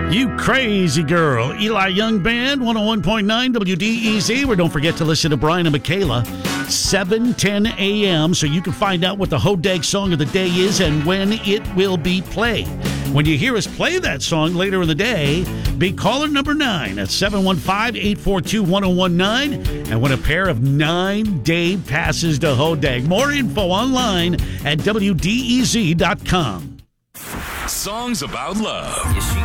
You Crazy Girl. Eli Young Band, 101.9 WDEZ, where don't forget to listen to Brian and Michaela, 7:10 a.m., so you can find out what the Hodag song of the day is and when it will be played. When you hear us play that song later in the day, be caller number 9 at 715-842-1019 and win a pair of 9-day passes to Hodag. More info online at WDEZ.com. Songs about love.